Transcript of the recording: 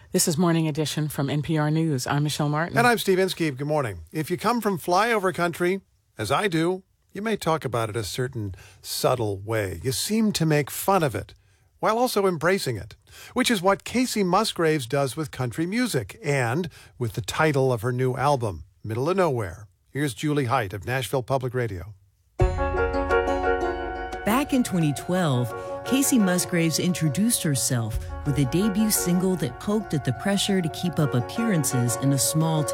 This is Morning Edition from NPR News. I'm Michelle Martin. And I'm Steve Inskeep. Good morning. If you come from flyover country, as I do, you may talk about it a certain subtle way. You seem to make fun of it while also embracing it, which is what Kacey Musgraves does with country music and with the title of her new album, Middle of Nowhere. Here's Julie Height of Nashville Public Radio. Back in 2012, Kacey Musgraves introduced herself with a debut single that poked at the pressure to keep up appearances in a small